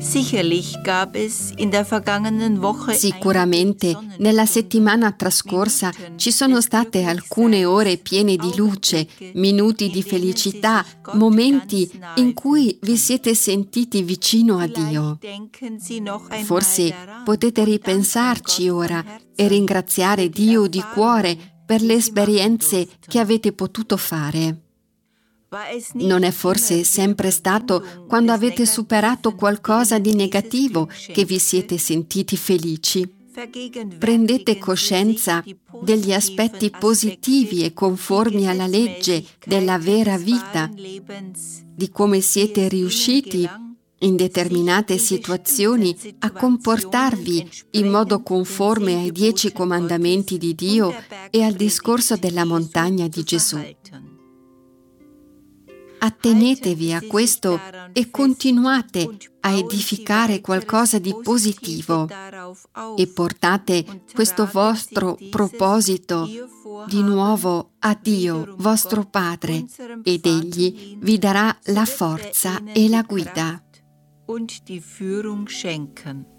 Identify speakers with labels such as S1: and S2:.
S1: Sicuramente nella settimana trascorsa ci sono state alcune ore piene di luce, minuti di felicità, momenti in cui vi siete sentiti vicino a Dio. Forse potete ripensarci ora e ringraziare Dio di cuore per le esperienze che avete potuto fare. Non è forse sempre stato quando avete superato qualcosa di negativo che vi siete sentiti felici? Prendete coscienza degli aspetti positivi e conformi alla legge della vera vita, di come siete riusciti in determinate situazioni a comportarvi in modo conforme ai 10 comandamenti di Dio e al discorso della montagna di Gesù. Attenetevi a questo e continuate a edificare qualcosa di positivo e portate questo vostro proposito di nuovo a Dio, vostro Padre, ed Egli vi darà la forza e la guida.